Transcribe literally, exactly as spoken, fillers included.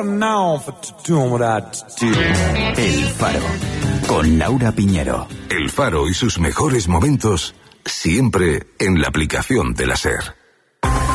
don't know for doing what I do. El Faro, con Laura Piñero. El Faro y sus mejores momentos, siempre en la aplicación de la SER.